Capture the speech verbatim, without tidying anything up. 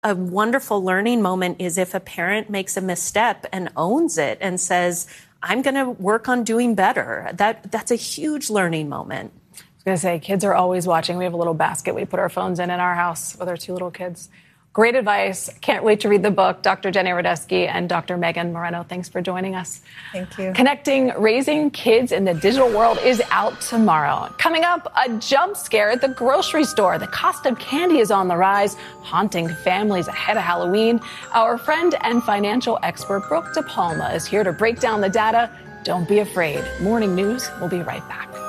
A wonderful learning moment is if a parent makes a misstep and owns it and says, I'm going to work on doing better. That that's a huge learning moment. I was going to say, kids are always watching. We have a little basket we put our phones in in our house with our two little kids. Great advice. Can't wait to read the book. Doctor Jenny Radesky and Doctor Megan Moreno, thanks for joining us. Thank you. Connecting Raising Kids in the Digital World is out tomorrow. Coming up, a jump scare at the grocery store. The cost of candy is on the rise, haunting families ahead of Halloween. Our friend and financial expert Brooke DePalma is here to break down the data. Don't be afraid. Morning News will be right back.